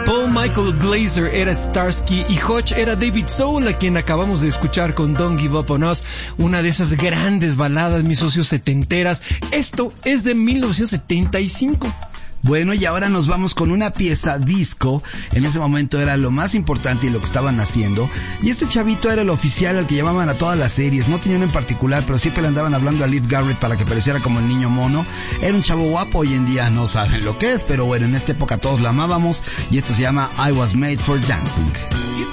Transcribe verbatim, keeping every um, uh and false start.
Paul Michael Glaser era Starsky y Hutch era David Soul, a quien acabamos de escuchar con Don't Give Up on Us, una de esas grandes baladas, mis socios, setenteras. Esto es de mil novecientos setenta y cinco. Bueno, y ahora nos vamos con una pieza disco. En ese momento era lo más importante y lo que estaban haciendo. Y este chavito era el oficial al que llamaban a todas las series. No tenía uno en particular, pero siempre le andaban hablando a Liv Garrett para que pareciera como el niño mono. Era un chavo guapo, hoy en día no saben lo que es, pero bueno, en esta época todos la amábamos. Y esto se llama I Was Made for Dancing.